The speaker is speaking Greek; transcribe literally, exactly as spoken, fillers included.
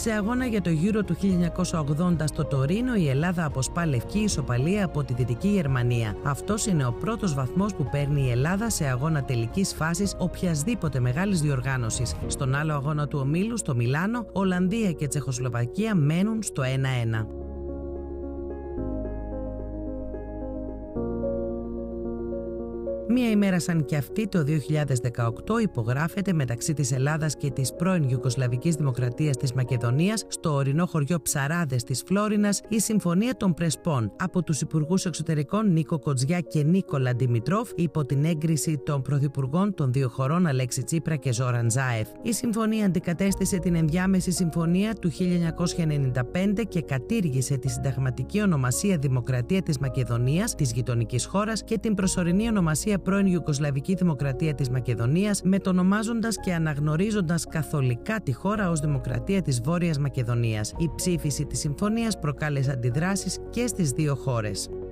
Σε αγώνα για το Euro του χίλια εννιακόσια ογδόντα στο Τωρίνο, η Ελλάδα αποσπά λευκή ισοπαλία από τη Δυτική Γερμανία. Αυτός είναι ο πρώτος βαθμός που παίρνει η Ελλάδα σε αγώνα τελικής φάσης οποιασδήποτε μεγάλης διοργάνωσης. Στον άλλο αγώνα του ομίλου, στο Μιλάνο, Ολλανδία και Τσεχοσλοβακία μένουν στο ένα ένα. Μία ημέρα σαν και αυτή, το δύο χιλιάδες δεκαοκτώ, υπογράφεται μεταξύ της Ελλάδας και της πρώην Ιουγκοσλαβικής Δημοκρατίας της Μακεδονίας, στο ορεινό χωριό Ψαράδες της Φλόρινας, η Συμφωνία των Πρεσπών από τους Υπουργούς Εξωτερικών Νίκο Κοτζιά και Νίκολα Ντιμητρόφ, υπό την έγκριση των Πρωθυπουργών των δύο χωρών Αλέξη Τσίπρα και Ζόραν Ζάεφ. Η συμφωνία αντικατέστησε την ενδιάμεση συμφωνία του χίλια εννιακόσια ενενήντα πέντε και κατήργησε τη συνταγματική ονομασία Δημοκρατία της Μακεδονίας, της γειτονικής χώρας, και την προσωρινή ονομασία πρώην Ιουγκοσλαβική Δημοκρατία της Μακεδονίας, μετονομάζοντας και αναγνωρίζοντας καθολικά τη χώρα ως Δημοκρατία της Βόρειας Μακεδονίας. Η ψήφιση της συμφωνίας προκάλεσε αντιδράσεις και στις δύο χώρες.